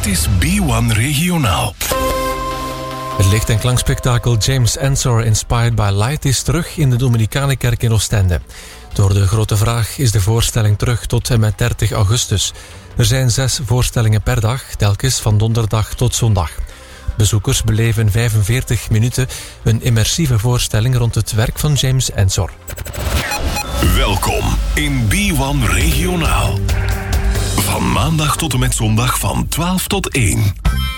is B1 Regionaal. Het licht- en klankspektakel James Ensor Inspired by Light is terug in de Dominicanenkerk in Oostende. Door de grote vraag is de voorstelling terug tot en met 30 augustus. Er zijn 6 voorstellingen per dag, telkens van donderdag tot zondag. Bezoekers beleven in 45 minuten een immersieve voorstelling rond het werk van James Ensor. Welkom in B1 Regionaal. Van maandag tot en met zondag van 12 tot 1.